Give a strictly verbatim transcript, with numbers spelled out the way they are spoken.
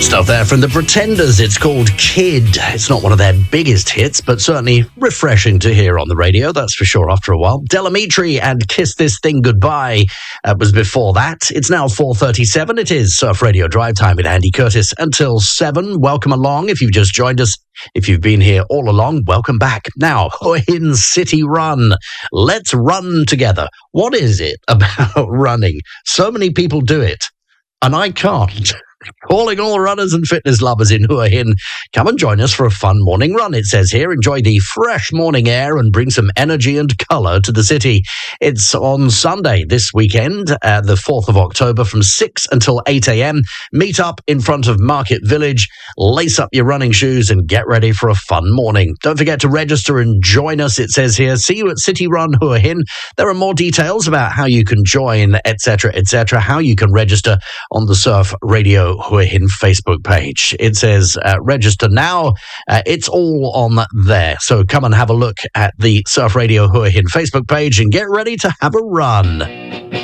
Stuff there from the Pretenders. It's called Kid. It's not one of their biggest hits, but certainly refreshing to hear on the radio, that's for sure, after a while. Delamitri and Kiss This Thing Goodbye uh, was before that. It's now four thirty-seven. It is Surf Radio Drive Time with Andy Curtis until seven. Welcome along if you've just joined us. If you've been here all along, welcome back. Now, Hua Hin City Run. Let's run together. What is it about running? So many people do it, and I can't. Calling all runners and fitness lovers in Hua Hin, come and join us for a fun morning run, it says here. Enjoy the fresh morning air and bring some energy and colour to the city. It's on Sunday this weekend, uh, the fourth of October, from six until eight a.m. Meet up in front of Market Village, lace up your running shoes and get ready for a fun morning. Don't forget to register and join us, it says here. See you at City Run Hua Hin. There are more details about how you can join, et cetera, et cetera, how you can register on the Surf Radio Hua Hin Facebook page. It says uh, register now. Uh, it's all on there. So come and have a look at the Surf Radio Hua Hin Facebook page and get ready to have a run.